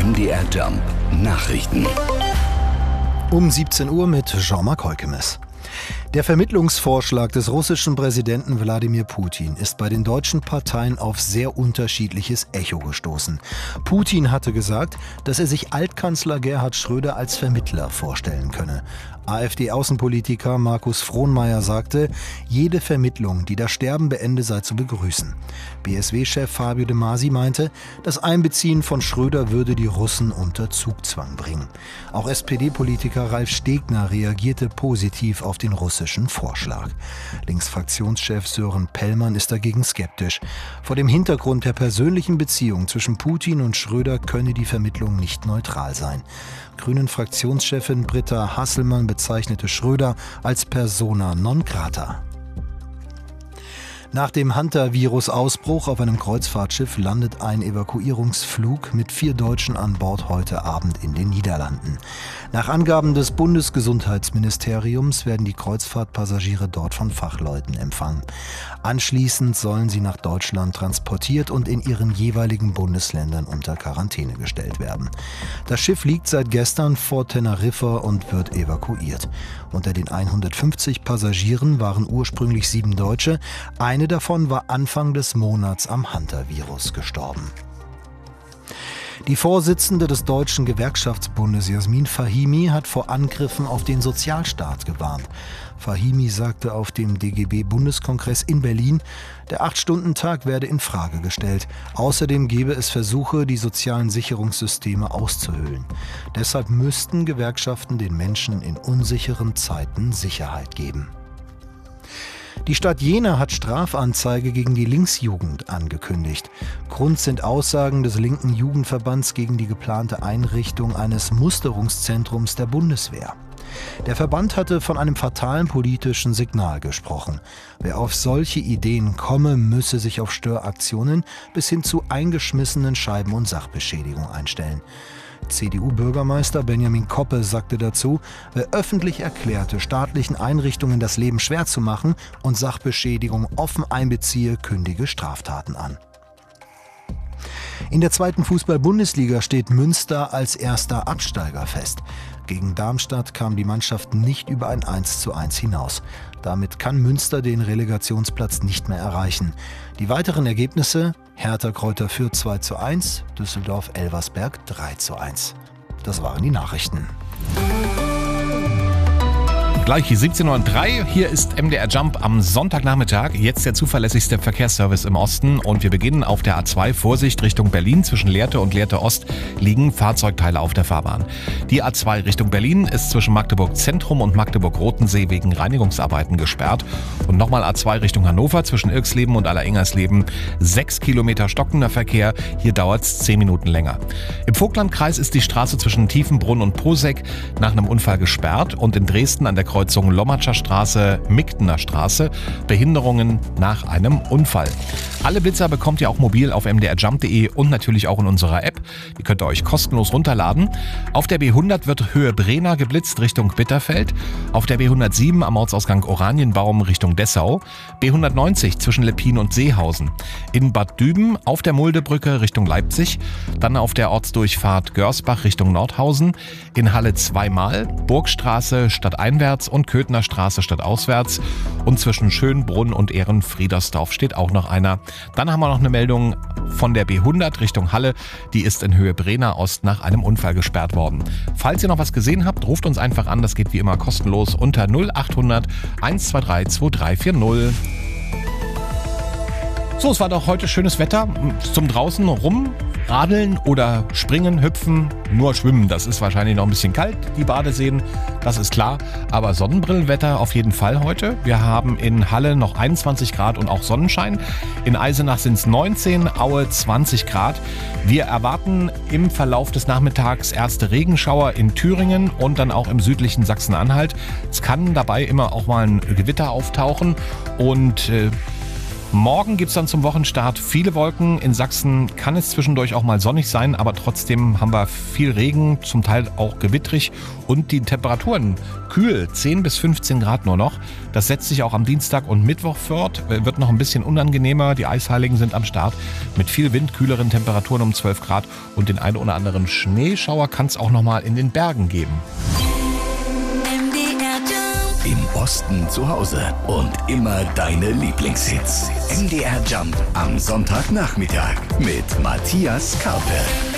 MDR Jump Nachrichten. Um 17 Uhr mit Jean-Marc Heukemes. Der Vermittlungsvorschlag des russischen Präsidenten Wladimir Putin ist bei den deutschen Parteien auf sehr unterschiedliches Echo gestoßen. Putin hatte gesagt, dass er sich Altkanzler Gerhard Schröder als Vermittler vorstellen könne. AfD-Außenpolitiker Markus Frohnmayer sagte, jede Vermittlung, die das Sterben beende, sei zu begrüßen. BSW-Chef Fabio De Masi meinte, das Einbeziehen von Schröder würde die Russen unter Zugzwang bringen. Auch SPD-Politiker Ralf Stegner reagierte positiv auf den russischen Vorschlag. Linksfraktionschef Sören Pellmann ist dagegen skeptisch. Vor dem Hintergrund der persönlichen Beziehung zwischen Putin und Schröder könne die Vermittlung nicht neutral sein. Grünen-Fraktionschefin Britta Hasselmann bezeichnete Schröder als persona non grata. Nach dem Hantavirus-Ausbruch auf einem Kreuzfahrtschiff landet ein Evakuierungsflug mit 4 Deutschen an Bord heute Abend in den Niederlanden. Nach Angaben des Bundesgesundheitsministeriums werden die Kreuzfahrtpassagiere dort von Fachleuten empfangen. Anschließend sollen sie nach Deutschland transportiert und in ihren jeweiligen Bundesländern unter Quarantäne gestellt werden. Das Schiff liegt seit gestern vor Teneriffa und wird evakuiert. Unter den 150 Passagieren waren ursprünglich 7 Deutsche. Eine davon war Anfang des Monats am Hantavirus gestorben. Die Vorsitzende des Deutschen Gewerkschaftsbundes Jasmin Fahimi hat vor Angriffen auf den Sozialstaat gewarnt. Fahimi sagte auf dem DGB-Bundeskongress in Berlin, der 8-Stunden-Tag werde in Frage gestellt. Außerdem gebe es Versuche, die sozialen Sicherungssysteme auszuhöhlen. Deshalb müssten Gewerkschaften den Menschen in unsicheren Zeiten Sicherheit geben. Die Stadt Jena hat Strafanzeige gegen die Linksjugend angekündigt. Grund sind Aussagen des linken Jugendverbands gegen die geplante Einrichtung eines Musterungszentrums der Bundeswehr. Der Verband hatte von einem fatalen politischen Signal gesprochen. Wer auf solche Ideen komme, müsse sich auf Störaktionen bis hin zu eingeschmissenen Scheiben und Sachbeschädigung einstellen. CDU-Bürgermeister Benjamin Koppe sagte dazu, wer öffentlich erklärte, staatlichen Einrichtungen das Leben schwer zu machen und Sachbeschädigung offen einbeziehe, kündige Straftaten an. In der 2. Fußball-Bundesliga steht Münster als erster Absteiger fest. Gegen Darmstadt kam die Mannschaft nicht über ein 1:1 hinaus. Damit kann Münster den Relegationsplatz nicht mehr erreichen. Die weiteren Ergebnisse: Hertha Kräuter Fürth 2:1, Düsseldorf Elversberg 3:1. Das waren die Nachrichten. Gleich 17:03 Uhr, hier ist MDR Jump am Sonntagnachmittag. Jetzt der zuverlässigste Verkehrsservice im Osten und wir beginnen auf der A2. Vorsicht Richtung Berlin. Zwischen Lehrte und Lehrte Ost liegen Fahrzeugteile auf der Fahrbahn. Die A2 Richtung Berlin ist zwischen Magdeburg Zentrum und Magdeburg-Rotensee wegen Reinigungsarbeiten gesperrt. Und nochmal A2 Richtung Hannover zwischen Irksleben und Allerengersleben 6 Kilometer stockender Verkehr. Hier dauert es 10 Minuten länger. Im Vogtlandkreis ist die Straße zwischen Tiefenbrunn und Poseck nach einem Unfall gesperrt und in Dresden an der Kreuzung Lommatscher Straße, Migdener Straße, Behinderungen nach einem Unfall. Alle Blitzer bekommt ihr auch mobil auf mdrjump.de und natürlich auch in unserer App. Die könnt ihr euch kostenlos runterladen. Auf der B100 wird Höhe Brena geblitzt Richtung Bitterfeld. Auf der B107 am Ortsausgang Oranienbaum Richtung Dessau. B190 zwischen Leppin und Seehausen. In Bad Düben auf der Muldebrücke Richtung Leipzig. Dann auf der Ortsdurchfahrt Görsbach Richtung Nordhausen. In Halle zweimal. Burgstraße stadteinwärts und Köthner Straße stadtauswärts. Und zwischen Schönbrunn und Ehrenfriedersdorf steht auch noch einer. Dann haben wir noch eine Meldung von der B100 Richtung Halle. Die ist in Höhe Brena Ost nach einem Unfall gesperrt worden. Falls ihr noch was gesehen habt, ruft uns einfach an. Das geht wie immer kostenlos unter 0800 123 2340. So, es war doch heute schönes Wetter zum draußen rumradeln oder springen, hüpfen, nur schwimmen. Das ist wahrscheinlich noch ein bisschen kalt, die Badeseen, das ist klar. Aber Sonnenbrillenwetter auf jeden Fall heute. Wir haben in Halle noch 21 Grad und auch Sonnenschein. In Eisenach sind es 19, Aue 20 Grad. Wir erwarten im Verlauf des Nachmittags erste Regenschauer in Thüringen und dann auch im südlichen Sachsen-Anhalt. Es kann dabei immer auch mal ein Gewitter auftauchen und Morgen gibt es dann zum Wochenstart viele Wolken. In Sachsen kann es zwischendurch auch mal sonnig sein, aber trotzdem haben wir viel Regen, zum Teil auch gewittrig und die Temperaturen kühl, 10 bis 15 Grad nur noch. Das setzt sich auch am Dienstag und Mittwoch fort, wird noch ein bisschen unangenehmer. Die Eisheiligen sind am Start mit viel Wind, kühleren Temperaturen um 12 Grad und den einen oder anderen Schneeschauer kann es auch noch mal in den Bergen geben. Im Osten zu Hause und immer deine Lieblingshits. MDR Jump am Sonntagnachmittag mit Matthias Karpe.